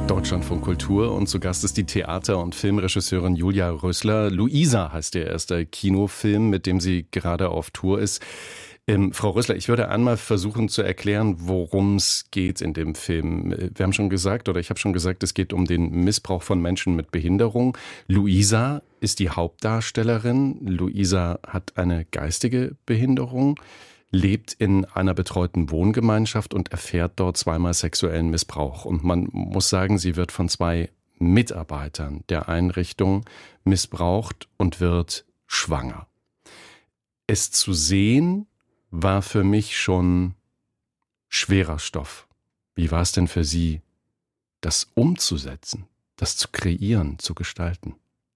Deutschlandfunk Kultur und zu Gast ist die Theater- und Filmregisseurin Julia Rösler. Luisa heißt ihr erster Kinofilm, mit dem sie gerade auf Tour ist. Frau Rösler, ich würde einmal versuchen zu erklären, worum es geht in dem Film. Wir haben schon gesagt, oder ich habe schon gesagt, es geht um den Missbrauch von Menschen mit Behinderung. Luisa ist die Hauptdarstellerin. Luisa hat eine geistige Behinderung, lebt in einer betreuten Wohngemeinschaft und erfährt dort zweimal sexuellen Missbrauch. Und man muss sagen, sie wird von 2 Mitarbeitern der Einrichtung missbraucht und wird schwanger. Es zu sehen war für mich schon schwerer Stoff. Wie war es denn für Sie, das umzusetzen, das zu kreieren, zu gestalten?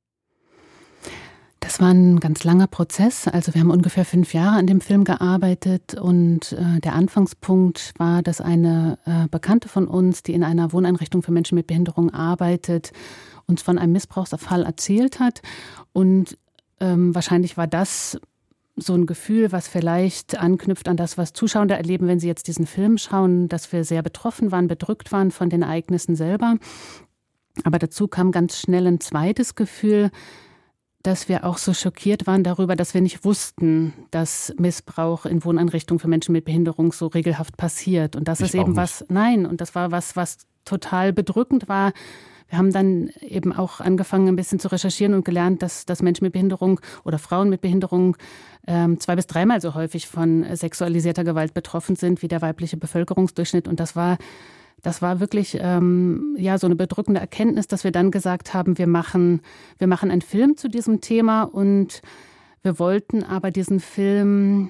Das war ein ganz langer Prozess. Also wir haben ungefähr 5 Jahre an dem Film gearbeitet und der Anfangspunkt war, dass eine Bekannte von uns, die in einer Wohneinrichtung für Menschen mit Behinderung arbeitet, uns von einem Missbrauchsfall erzählt hat. Und wahrscheinlich war das so ein Gefühl, was vielleicht anknüpft an das, was Zuschauer erleben, wenn sie jetzt diesen Film schauen, dass wir sehr betroffen waren, bedrückt waren von den Ereignissen selber. Aber dazu kam ganz schnell ein zweites Gefühl, dass wir auch so schockiert waren darüber, dass wir nicht wussten, dass Missbrauch in Wohneinrichtungen für Menschen mit Behinderung so regelhaft passiert. Und das ist eben was, nein, und das war was total bedrückend war. Wir haben dann eben auch angefangen, ein bisschen zu recherchieren und gelernt, dass Menschen mit Behinderung oder Frauen mit Behinderung 2- bis 3-mal so häufig von sexualisierter Gewalt betroffen sind wie der weibliche Bevölkerungsdurchschnitt. Und das war wirklich so eine bedrückende Erkenntnis, dass wir dann gesagt haben, wir machen einen Film zu diesem Thema und wir wollten aber diesen Film,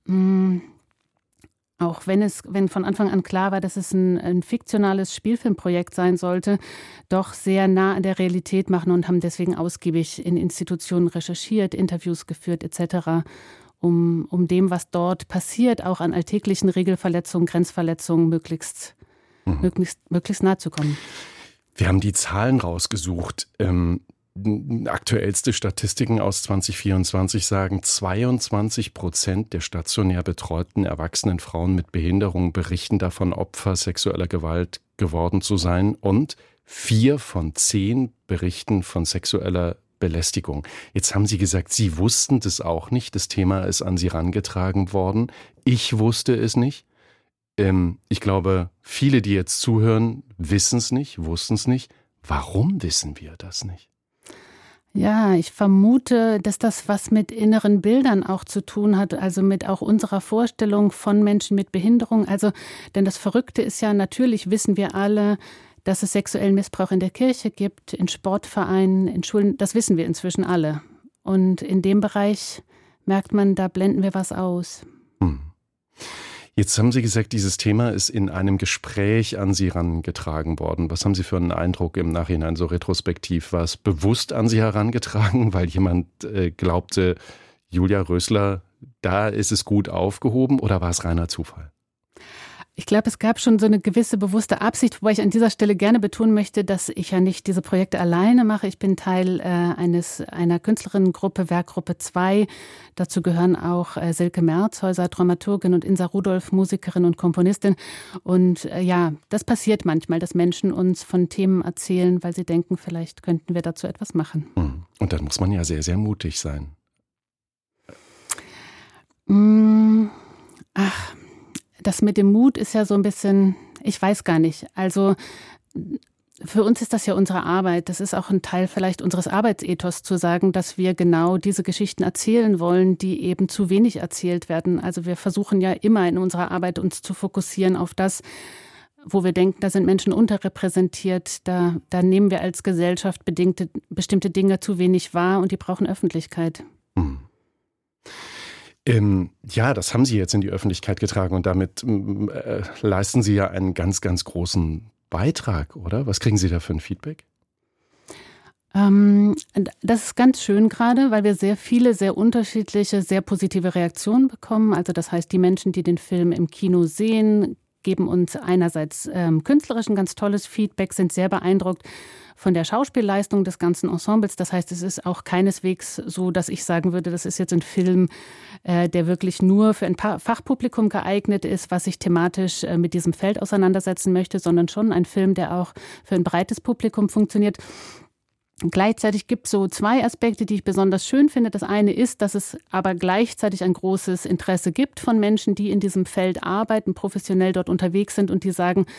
auch wenn von Anfang an klar war, dass es ein fiktionales Spielfilmprojekt sein sollte, doch sehr nah an der Realität machen und haben deswegen ausgiebig in Institutionen recherchiert, Interviews geführt etc., um dem, was dort passiert, auch an alltäglichen Regelverletzungen, Grenzverletzungen möglichst nahe zu kommen. Wir haben die Zahlen rausgesucht. Aktuellste Statistiken aus 2024 sagen, 22% der stationär betreuten erwachsenen Frauen mit Behinderung berichten davon, Opfer sexueller Gewalt geworden zu sein. Und 4 von 10 berichten von sexueller Belästigung. Jetzt haben Sie gesagt, Sie wussten das auch nicht. Das Thema ist an Sie herangetragen worden. Ich wusste es nicht. Ich glaube, viele, die jetzt zuhören, wissen es nicht, wussten es nicht. Warum wissen wir das nicht? Ja, ich vermute, dass das was mit inneren Bildern auch zu tun hat, also mit auch unserer Vorstellung von Menschen mit Behinderung. Also, denn das Verrückte ist ja, natürlich wissen wir alle, dass es sexuellen Missbrauch in der Kirche gibt, in Sportvereinen, in Schulen. Das wissen wir inzwischen alle. Und in dem Bereich merkt man, da blenden wir was aus. Jetzt haben Sie gesagt, dieses Thema ist in einem Gespräch an Sie herangetragen worden. Was haben Sie für einen Eindruck im Nachhinein, so retrospektiv? War es bewusst an Sie herangetragen, weil jemand glaubte, Julia Rösler, da ist es gut aufgehoben, oder war es reiner Zufall? Ich glaube, es gab schon so eine gewisse bewusste Absicht, wobei ich an dieser Stelle gerne betonen möchte, dass ich ja nicht diese Projekte alleine mache. Ich bin Teil einer Künstlerinnengruppe, Werkgruppe 2. Dazu gehören auch Silke Merzhäuser, Dramaturgin, und Insa Rudolph, Musikerin und Komponistin. Und das passiert manchmal, dass Menschen uns von Themen erzählen, weil sie denken, vielleicht könnten wir dazu etwas machen. Und dann muss man ja sehr, sehr mutig sein. Das mit dem Mut ist ja so ein bisschen, ich weiß gar nicht. Also für uns ist das ja unsere Arbeit. Das ist auch ein Teil vielleicht unseres Arbeitsethos, zu sagen, dass wir genau diese Geschichten erzählen wollen, die eben zu wenig erzählt werden. Also wir versuchen ja immer in unserer Arbeit uns zu fokussieren auf das, wo wir denken, da sind Menschen unterrepräsentiert. Da nehmen wir als Gesellschaft bestimmte Dinge zu wenig wahr und die brauchen Öffentlichkeit. Das haben Sie jetzt in die Öffentlichkeit getragen und damit leisten Sie ja einen ganz, ganz großen Beitrag, oder? Was kriegen Sie da für ein Feedback? Das ist ganz schön gerade, weil wir sehr viele, sehr unterschiedliche, sehr positive Reaktionen bekommen. Also das heißt, die Menschen, die den Film im Kino sehen, geben uns einerseits künstlerisch ein ganz tolles Feedback, sind sehr beeindruckt von der Schauspielleistung des ganzen Ensembles. Das heißt, es ist auch keineswegs so, dass ich sagen würde, das ist jetzt ein Film, der wirklich nur für ein Fachpublikum geeignet ist, was sich thematisch mit diesem Feld auseinandersetzen möchte, sondern schon ein Film, der auch für ein breites Publikum funktioniert. Gleichzeitig gibt es so 2 Aspekte, die ich besonders schön finde. Das eine ist, dass es aber gleichzeitig ein großes Interesse gibt von Menschen, die in diesem Feld arbeiten, professionell dort unterwegs sind und die sagen,